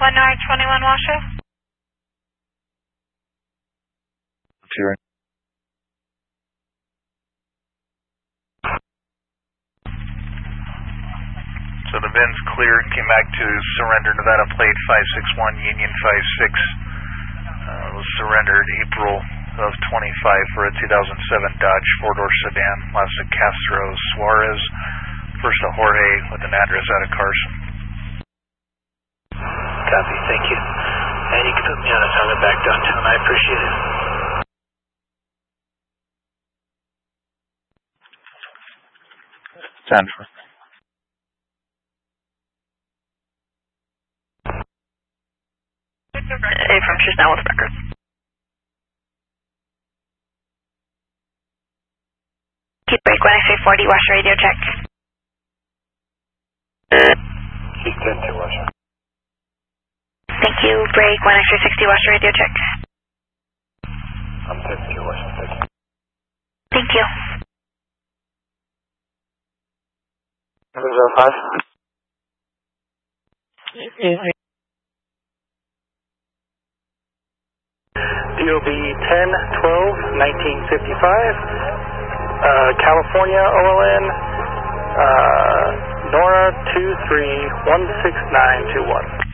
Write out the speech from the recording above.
1 North 21 Washoe. So the VIN's cleared, came back to surrender Nevada plate 561 Union 56. Was surrendered April of 25 for a 2007 Dodge 4-door sedan. Last to Castro Suarez. First to Jorge with an address out of Carson. Copy, thank you. And you can put me on a time back downtown. I appreciate it. Transfer. A from she's now with record. Keep break 1X40, Washoe radio check. Keep 10 to Washoe. Thank you. Break 1X60, Washoe radio check. I'm 10 to Washoe, thank you. Thank you. 705. DOB 10-12-1955, California OLN, Nora 23-16921.